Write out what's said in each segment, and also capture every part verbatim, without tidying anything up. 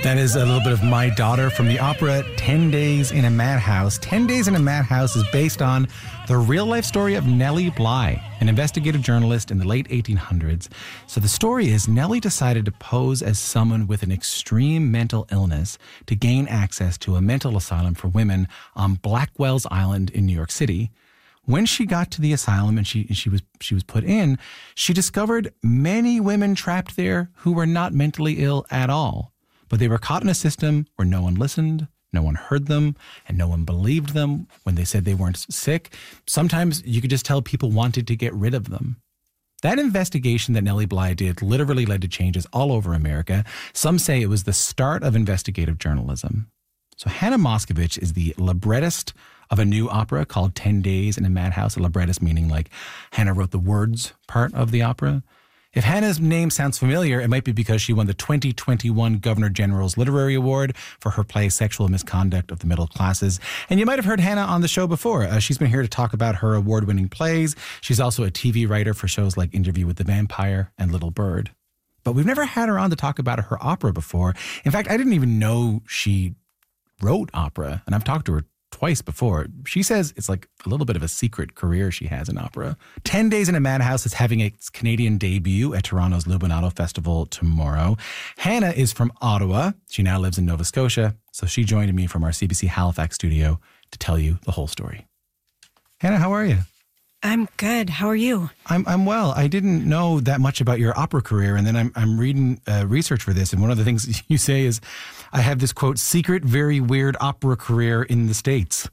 That is a little bit of My Daughter from the opera ten days in a Madhouse. ten days in a Madhouse is based on the real-life story of Nellie Bly, an investigative journalist in the late eighteen hundreds. So the story is Nellie decided to pose as someone with an extreme mental illness to gain access to a mental asylum for women on Blackwell's Island in New York City. When she got to the asylum and she she was she was put in, she discovered many women trapped there who were not mentally ill at all. But they were caught in a system where no one listened, no one heard them, and no one believed them when they said they weren't sick. Sometimes you could just tell people wanted to get rid of them. That investigation that Nellie Bly did literally led to changes all over America. Some say it was the start of investigative journalism. So Hannah Moscovich is the librettist of a new opera called ten days in a Madhouse. A librettist meaning like Hannah wrote the words part of the opera. If Hannah's name sounds familiar, it might be because she won the twenty twenty-one Governor General's Literary Award for her play Sexual Misconduct of the Middle Classes. And you might have heard Hannah on the show before. Uh, she's been here to talk about her award-winning plays. She's also a T V writer for shows like Interview with the Vampire and Little Bird. But we've never had her on to talk about her opera before. In fact, I didn't even know she wrote opera, and I've talked to her twice before. She says it's like a little bit of a secret career she has in opera. ten days in a Madhouse is having its Canadian debut at Toronto's Lubinato Festival tomorrow. Hannah is from Ottawa. She now lives in Nova Scotia. So she joined me from our C B C Halifax studio to tell you the whole story. Hannah, how are you? I'm good. How are you? I'm I'm well. I didn't know that much about your opera career, and then I'm I'm reading uh, research for this, and one of the things you say is, I have this, quote, secret, very weird opera career in the States.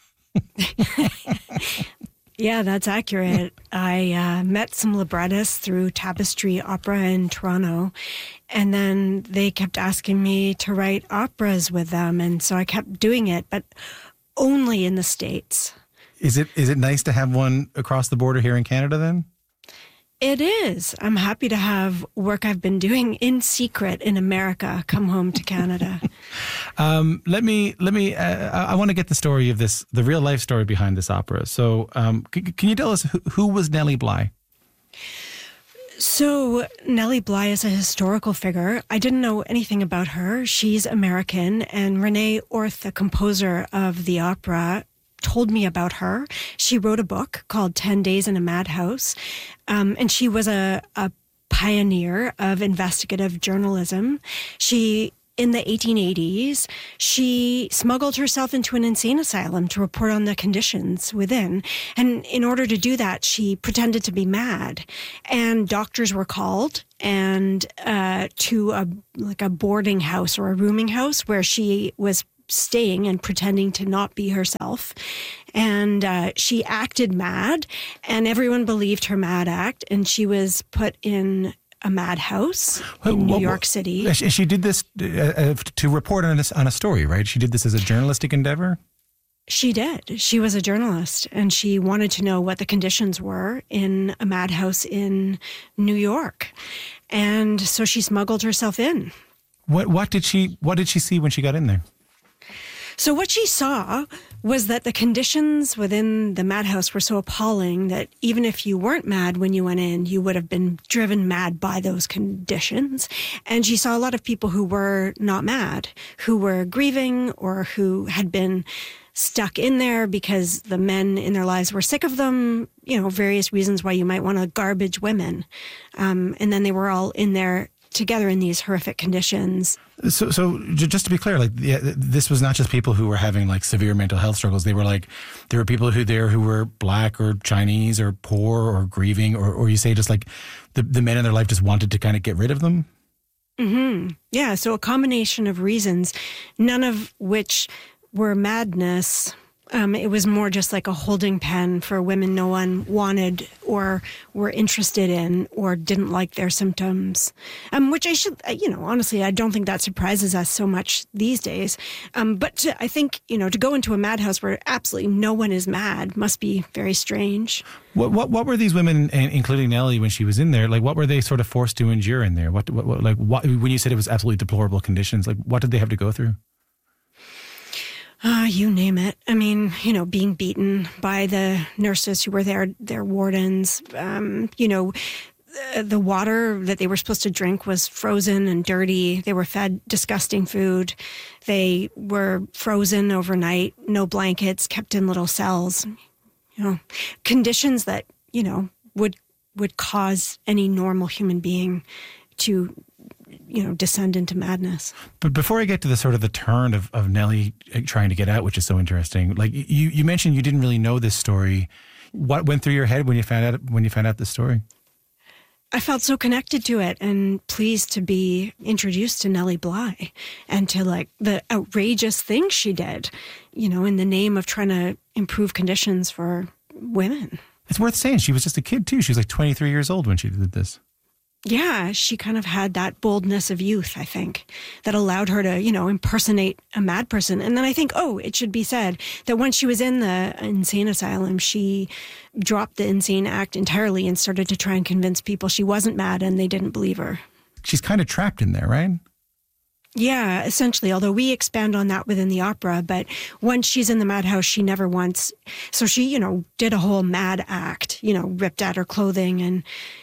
Yeah, that's accurate. I uh, met some librettists through Tapestry Opera in Toronto, and then they kept asking me to write operas with them, and so I kept doing it, but only in the States. Is it is it nice to have one across the border here in Canada then? It is. I'm happy to have work I've been doing in secret in America come home to Canada. um, let me let me. Uh, I want to get the story of this, the real life story behind this opera. So, um, c- can you tell us who, who was Nellie Bly? So Nellie Bly is a historical figure. I didn't know anything about her. She's American, and Renee Orth, the composer of the opera, told me about her. She wrote a book called ten days in a Madhouse, um, and she was a, a pioneer of investigative journalism. She, in the eighteen eighties, she smuggled herself into an insane asylum to report on the conditions within. And in order to do that, she pretended to be mad. And doctors were called and uh, to a like a boarding house or a rooming house where she was staying and pretending to not be herself. And uh, she acted mad, and everyone believed her mad act, and she was put in a madhouse in New York City. She did this uh, to report on a, on a story, right? She did this as a journalistic endeavor? She did. She was a journalist, and she wanted to know what the conditions were in a madhouse in New York. And so she smuggled herself in. What what did she what did she see when she got in there? So what she saw was that the conditions within the madhouse were so appalling that even if you weren't mad when you went in, you would have been driven mad by those conditions. And she saw a lot of people who were not mad, who were grieving or who had been stuck in there because the men in their lives were sick of them, you know, various reasons why you might want to garbage women. Um, and then they were all in there together in these horrific conditions. So, so just to be clear, like yeah, this was not just people who were having like severe mental health struggles. They were like, there were people who there who were black or Chinese or poor or grieving, or, or you say just like the, the men in their life just wanted to kind of get rid of them. Mm-hmm. Yeah. So a combination of reasons, none of which were madness. Um, it was more just like a holding pen for women no one wanted or were interested in or didn't like their symptoms, um, which I should, you know, honestly, I don't think that surprises us so much these days. Um, but to, I think, you know, to go into a madhouse where absolutely no one is mad must be very strange. What what, what were these women, including Nellie, when she was in there, like what were they sort of forced to endure in there? What, what, what like what, when you said it was absolutely deplorable conditions, like what did they have to go through? Uh, you name it. I mean, you know, being beaten by the nurses who were there, their wardens, um, you know, the, the water that they were supposed to drink was frozen and dirty. They were fed disgusting food. They were frozen overnight, no blankets, kept in little cells. You know, conditions that, you know, would would cause any normal human being to, you know, descend into madness. But before I get to the sort of the turn of, of Nellie trying to get out, which is so interesting, like you, you mentioned you didn't really know this story. What went through your head when you found out when you found out the story? I felt so connected to it and pleased to be introduced to Nellie Bly and to like the outrageous things she did, you know, in the name of trying to improve conditions for women. It's worth saying she was just a kid too. She was like twenty-three years old when she did this. Yeah, she kind of had that boldness of youth, I think, that allowed her to, you know, impersonate a mad person. And then I think, oh, it should be said that once she was in the insane asylum, she dropped the Insane Act entirely and started to try and convince people she wasn't mad and they didn't believe her. She's kind of trapped in there, right? Yeah, essentially, although we expand on that within the opera. But once she's in the madhouse, she never once... So she, you know, did a whole mad act, you know, ripped at her clothing and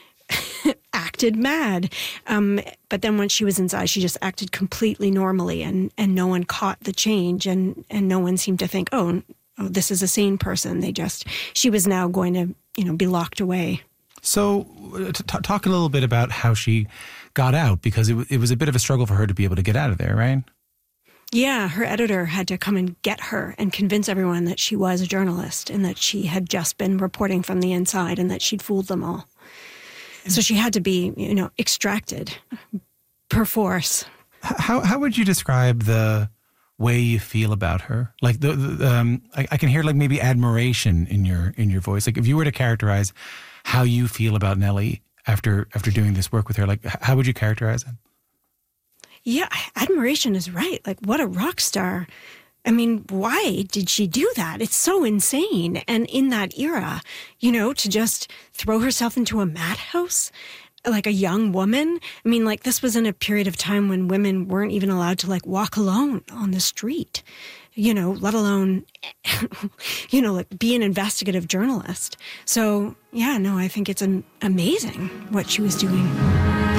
acted mad. Um, but then once she was inside, she just acted completely normally and, and no one caught the change and, and no one seemed to think, oh, oh, this is a sane person. They just... She was now going to, you know, be locked away. So t- talk a little bit about how she got out, because it, w- it was a bit of a struggle for her to be able to get out of there, right? Yeah, her editor had to come and get her and convince everyone that she was a journalist and that she had just been reporting from the inside and that she'd fooled them all. So she had to be, you know, extracted per force. How how would you describe the way you feel about her? Like the, the um, I, I can hear like maybe admiration in your in your voice. Like if you were to characterize how you feel about Nellie after after doing this work with her, like how would you characterize it? Yeah, admiration is right. Like what a rock star. I mean, why did she do that? It's so insane. And in that era, you know, to just throw herself into a madhouse like a young woman. I mean, like this was in a period of time when women weren't even allowed to like walk alone on the street, you know, let alone, you know, like be an investigative journalist. So yeah, no, I think it's an amazing what she was doing.